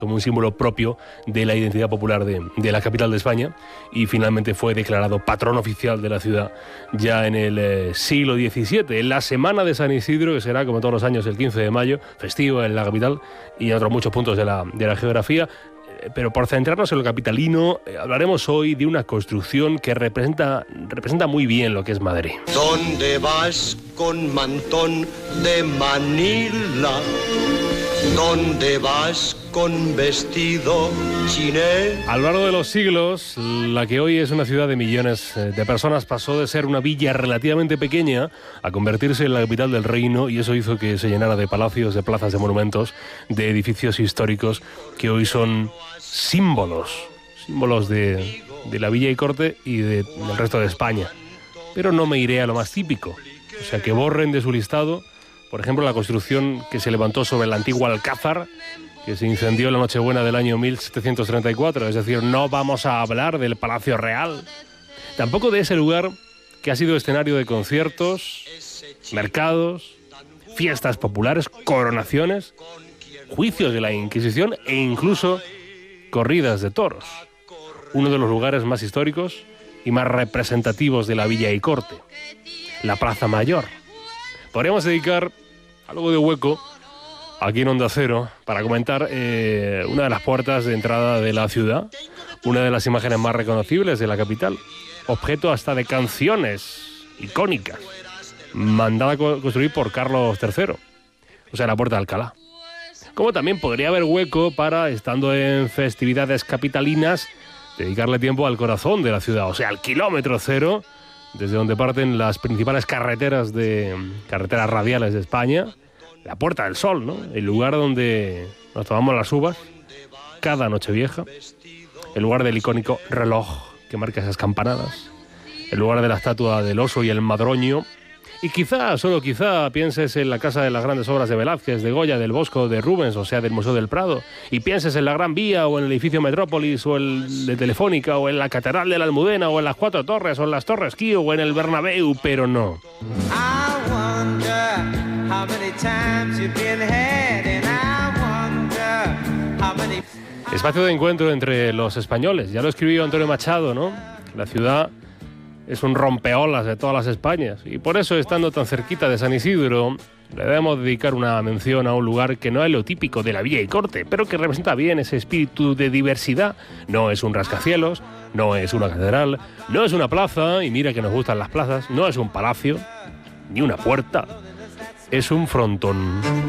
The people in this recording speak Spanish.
como un símbolo propio de la identidad popular de la capital de España, y finalmente fue declarado patrón oficial de la ciudad ya en el siglo XVII, en la Semana de San Isidro, que será, como todos los años, el 15 de mayo, festivo en la capital y en otros muchos puntos de la geografía. Pero por centrarnos en lo capitalino, hablaremos hoy de una construcción que representa muy bien lo que es Madrid. ¿Dónde vas con mantón de Manila? ¿Dónde vas con vestido chiné? A lo largo de los siglos, la que hoy es una ciudad de millones de personas pasó de ser una villa relativamente pequeña a convertirse en la capital del reino, y eso hizo que se llenara de palacios, de plazas, de monumentos, de edificios históricos que hoy son símbolos de la villa y corte y del resto de España. Pero no me iré a lo más típico, o sea, que borren de su listado, por ejemplo, la construcción que se levantó sobre el antiguo Alcázar, que se incendió en la Nochebuena del año 1734, es decir, no vamos a hablar del Palacio Real, tampoco de ese lugar que ha sido escenario de conciertos, mercados, fiestas populares, coronaciones, juicios de la Inquisición e incluso corridas de toros. Uno de los lugares más históricos y más representativos de la villa y corte, la Plaza Mayor. Podríamos dedicar algo de hueco aquí en Onda Cero para comentar una de las puertas de entrada de la ciudad, una de las imágenes más reconocibles de la capital, objeto hasta de canciones icónicas, mandada a construir por Carlos III, o sea, la Puerta de Alcalá. Como también podría haber hueco para, estando en festividades capitalinas, dedicarle tiempo al corazón de la ciudad, o sea, al kilómetro cero, desde donde parten las principales carreteras radiales de España, la Puerta del Sol, ¿no? El lugar donde nos tomamos las uvas cada Nochevieja, el lugar del icónico reloj que marca esas campanadas, el lugar de la estatua del oso y el madroño, y quizá, solo quizá, pienses en la casa de las grandes obras de Velázquez, de Goya, del Bosco, de Rubens, o sea, del Museo del Prado, y pienses en la Gran Vía, o en el edificio Metrópolis, o el de Telefónica, o en la Catedral de la Almudena, o en las Cuatro Torres, o en las Torres Kio, o en el Bernabéu, pero no. Espacio de encuentro entre los españoles, ya lo escribió Antonio Machado, ¿no? La ciudad es un rompeolas de todas las Españas, y por eso, estando tan cerquita de San Isidro, le debemos dedicar una mención a un lugar que no es lo típico de la villa y corte, pero que representa bien ese espíritu de diversidad. No es un rascacielos, no es una catedral, no es una plaza, y mira que nos gustan las plazas, no es un palacio, ni una puerta, es un frontón.